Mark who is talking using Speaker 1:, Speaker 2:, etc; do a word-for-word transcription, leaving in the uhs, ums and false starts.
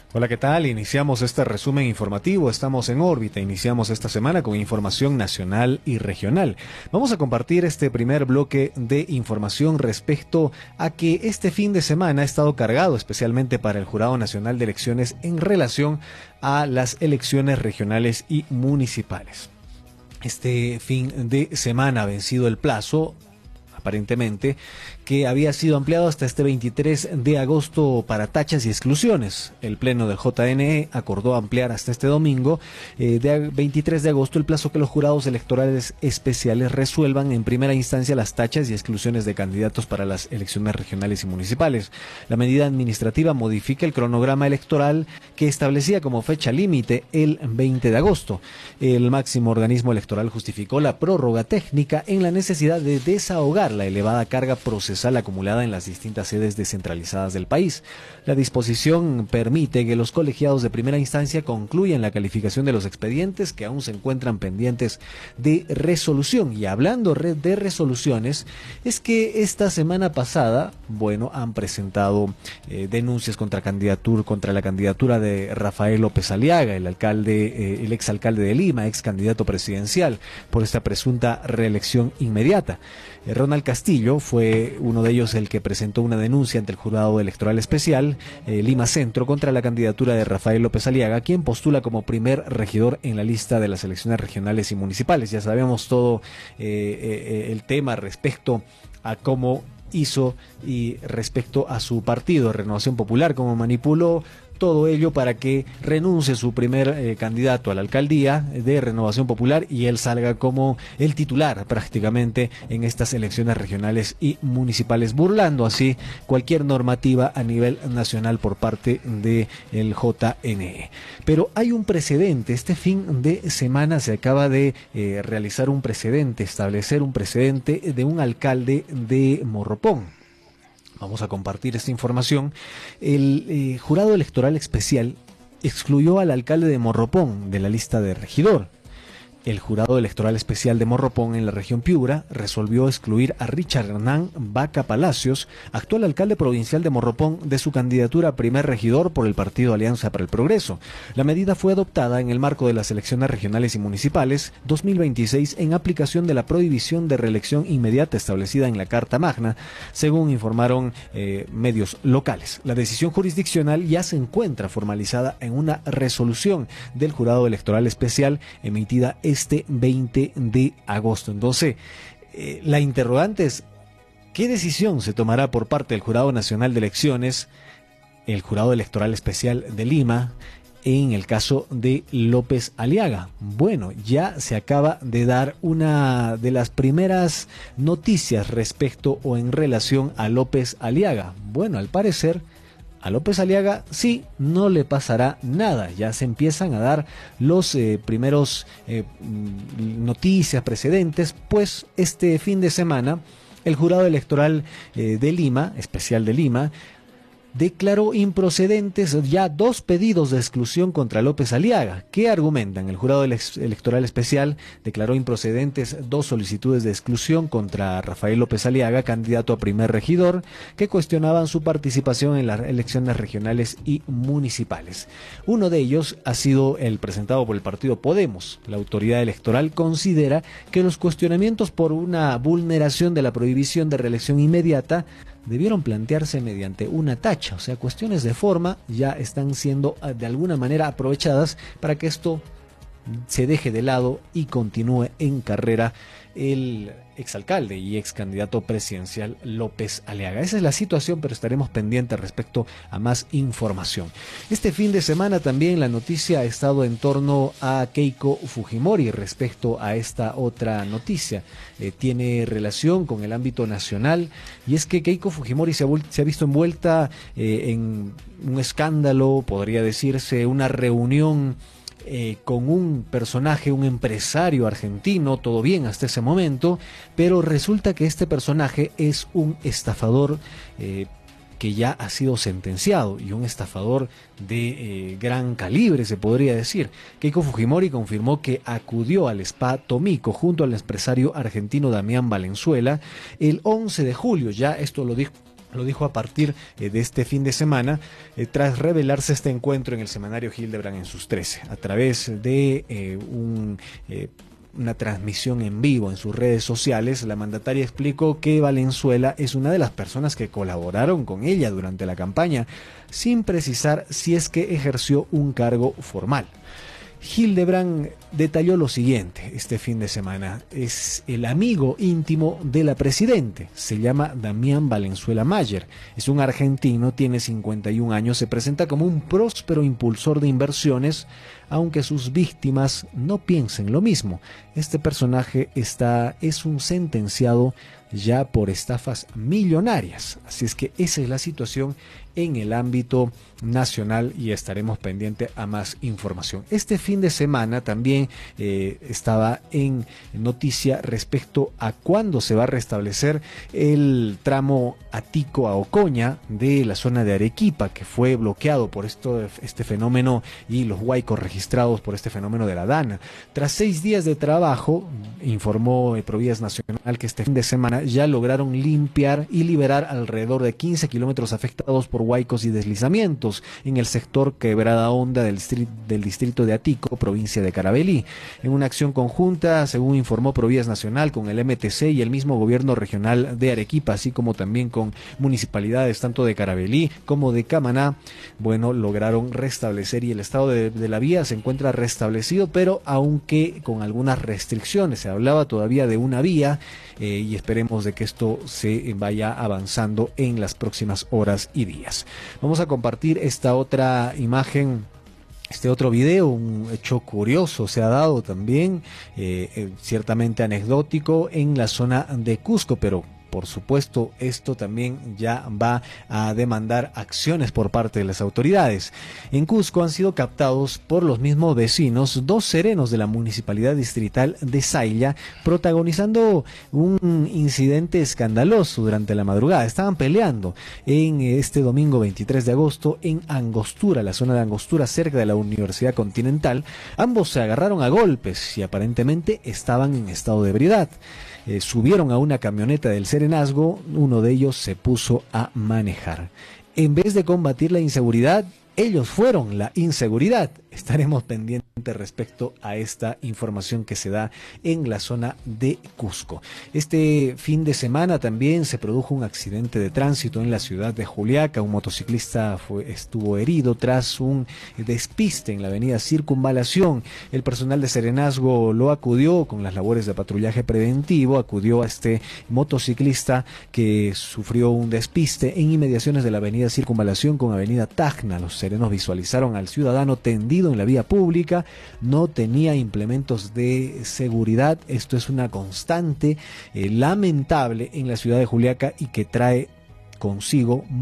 Speaker 1: Hola, ¿qué tal? Iniciamos este resumen informativo, estamos en órbita, iniciamos esta semana con información nacional y regional. Vamos a compartir este primer bloque de información respecto a que este fin de semana ha estado cargado especialmente para el Jurado Nacional de Elecciones en relación a las elecciones regionales y municipales. Este fin de semana ha vencido el plazo, aparentemente, que había sido ampliado hasta este veintitrés de agosto para tachas y exclusiones. El Pleno del J N E acordó ampliar hasta este domingo, eh, de veintitrés de agosto, el plazo que los jurados electorales especiales resuelvan en primera instancia las tachas y exclusiones de candidatos para las elecciones regionales y municipales. La medida administrativa modifica el cronograma electoral que establecía como fecha límite el veinte de agosto. El máximo organismo electoral justificó la prórroga técnica en la necesidad de desahogar la elevada carga procesal acumulada en las distintas sedes descentralizadas del país. La disposición permite que los colegiados de primera instancia concluyan la calificación de los expedientes que aún se encuentran pendientes de resolución. Y hablando de resoluciones, es que esta semana pasada, bueno, han presentado eh, denuncias contra candidatura, contra la candidatura de Rafael López Aliaga, el alcalde, eh, el exalcalde de Lima, ex candidato presidencial, por esta presunta reelección inmediata. Eh, Ronald Castillo fue uno de ellos el que presentó una denuncia ante el Jurado Electoral Especial eh, Lima Centro contra la candidatura de Rafael López Aliaga, quien postula como primer regidor en la lista de las elecciones regionales y municipales. Ya sabemos todo eh, eh, el tema respecto a cómo hizo y respecto a su partido, Renovación Popular, cómo manipuló todo ello para que renuncie su primer eh, candidato a la alcaldía de Renovación Popular y él salga como el titular prácticamente en estas elecciones regionales y municipales, burlando así cualquier normativa a nivel nacional por parte del J N E. Pero hay un precedente, este fin de semana se acaba de eh, realizar un precedente, establecer un precedente de un alcalde de Morropón. Vamos a compartir esta información. El eh, Jurado Electoral Especial excluyó al alcalde de Morropón de la lista de regidor. El Jurado Electoral Especial de Morropón en la región Piura resolvió excluir a Richard Hernán Vaca Palacios, actual alcalde provincial de Morropón, de su candidatura a primer regidor por el partido Alianza para el Progreso. La medida fue adoptada en el marco de las elecciones regionales y municipales dos mil veintiséis en aplicación de la prohibición de reelección inmediata establecida en la Carta Magna, según informaron eh, medios locales. La decisión jurisdiccional ya se encuentra formalizada en una resolución del Jurado Electoral Especial emitida este veinte de agosto. Entonces, eh, la interrogante es, ¿qué decisión se tomará por parte del Jurado Nacional de Elecciones, el Jurado Electoral Especial de Lima, en el caso de López Aliaga? Bueno, ya se acaba de dar una de las primeras noticias respecto o en relación a López Aliaga. Bueno, al parecer a López Aliaga sí, no le pasará nada. Ya se empiezan a dar los eh, primeros eh, noticias precedentes, pues este fin de semana el Jurado Electoral eh, de Lima, especial de Lima, declaró improcedentes ya dos pedidos de exclusión contra López Aliaga. ¿Qué argumentan? El Jurado Electoral Especial declaró improcedentes dos solicitudes de exclusión contra Rafael López Aliaga, candidato a primer regidor, que cuestionaban su participación en las elecciones regionales y municipales. Uno de ellos ha sido el presentado por el partido Podemos. La autoridad electoral considera que los cuestionamientos por una vulneración de la prohibición de reelección inmediata debieron plantearse mediante una tacha, o sea, cuestiones de forma ya están siendo de alguna manera aprovechadas para que esto se deje de lado y continúe en carrera el exalcalde y ex candidato presidencial López Aliaga. Esa es la situación, pero estaremos pendientes respecto a más información. Este fin de semana también la noticia ha estado en torno a Keiko Fujimori respecto a esta otra noticia. Eh, tiene relación con el ámbito nacional y es que Keiko Fujimori se ha, se ha visto envuelta eh, en un escándalo, podría decirse, una reunión Eh, con un personaje, un empresario argentino, todo bien hasta ese momento, pero resulta que este personaje es un estafador eh, que ya ha sido sentenciado y un estafador de eh, gran calibre, se podría decir. Keiko Fujimori confirmó que acudió al Spa Tomico junto al empresario argentino Damián Valenzuela el once de julio, ya esto lo dijo Lo dijo a partir eh, de este fin de semana, eh, tras revelarse este encuentro en el semanario Hildebrand en sus trece, a través de eh, un... Eh, una transmisión en vivo en sus redes sociales. La mandataria explicó que Valenzuela es una de las personas que colaboraron con ella durante la campaña, sin precisar si es que ejerció un cargo formal. Hildebrand detalló lo siguiente este fin de semana: es el amigo íntimo de la presidente, se llama Damián Valenzuela Mayer, es un argentino, tiene cincuenta y un años, se presenta como un próspero impulsor de inversiones, aunque sus víctimas no piensen lo mismo. Este personaje está, es un sentenciado ya por estafas millonarias, así es que esa es la situación en el ámbito nacional y estaremos pendientes a más información. Este fin de semana también eh, estaba en noticia respecto a cuándo se va a restablecer el tramo Atico a Ocoña de la zona de Arequipa, que fue bloqueado por esto, este fenómeno y los huaicos registrados por este fenómeno de la Dana. Tras seis días de trabajo, informó Provías Nacional que este fin de semana ya lograron limpiar y liberar alrededor de quince kilómetros afectados por huaicos y deslizamientos en el sector Quebrada Honda del distrito, del distrito de Atico, provincia de Carabalí. En una acción conjunta, según informó Provías Nacional, con el M T C y el mismo gobierno regional de Arequipa, así como también con municipalidades tanto de Carabalí como de Camaná, bueno, lograron restablecer y el estado de, de la vía se encuentra restablecido, pero aunque con algunas restricciones. Se hablaba todavía de una vía eh, y esperemos de que esto se vaya avanzando en las próximas horas y días. Vamos a compartir esta otra imagen, este otro video, un hecho curioso se ha dado también, eh, eh, ciertamente anecdótico en la zona de Cusco, pero por supuesto esto también ya va a demandar acciones por parte de las autoridades. En Cusco han sido captados por los mismos vecinos dos serenos de la municipalidad distrital de Sailla, protagonizando un incidente escandaloso durante la madrugada. Estaban peleando en este domingo veintitrés de agosto en Angostura, la zona de Angostura, cerca de la Universidad Continental. Ambos se agarraron a golpes y aparentemente estaban en estado de ebriedad. Eh, subieron a una camioneta del serenazgo, uno de ellos se puso a manejar. En vez de combatir la inseguridad, ellos fueron la inseguridad. Estaremos pendientes respecto a esta información que se da en la zona de Cusco. Este fin de semana también se produjo un accidente de tránsito en la ciudad de Juliaca. Un motociclista fue, estuvo herido tras un despiste en la avenida Circunvalación. El personal de serenazgo lo acudió con las labores de patrullaje preventivo, acudió a este motociclista que sufrió un despiste en inmediaciones de la avenida Circunvalación con avenida Tacna. Los serenos visualizaron al ciudadano tendido en la vía pública, no tenía implementos de seguridad. Esto es una constante eh, lamentable en la ciudad de Juliaca y que trae consigo